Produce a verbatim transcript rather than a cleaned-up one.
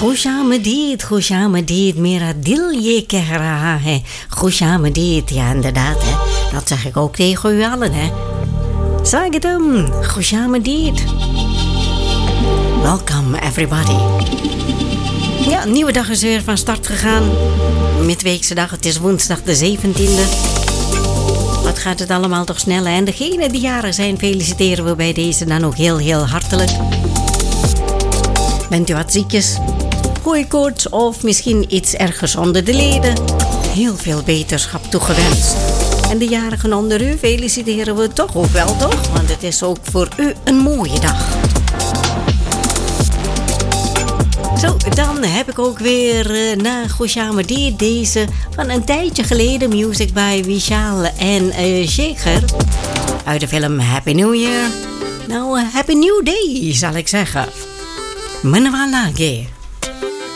खुशामदीद खुशामदीद मेरा दिल je keh raha hai. खुशामदीद, ja inderdaad hè. Dat zeg ik ook tegen u allen hè. Zeg het hem, खुशामदीद. Welcome everybody. Ja, een nieuwe dag is weer van start gegaan. Midweekse dag, het is woensdag de zeventiende. Wat gaat het allemaal toch snel hè? En degenen die jaren zijn, feliciteren we bij deze dan ook heel heel hartelijk. Bent u wat ziekjes? Hooikoorts of misschien iets ergens onder de leden? Heel veel beterschap toegewenst. En de jarigen onder u feliciteren we toch ook wel, toch? Want het is ook voor u een mooie dag. Zo, dan heb ik ook weer uh, na खुशामदीद deze van een tijdje geleden. Music by Vishal en uh, Shekhar. Uit de film Happy New Year. Nou, uh, Happy New Day zal ik zeggen. Manwa lage.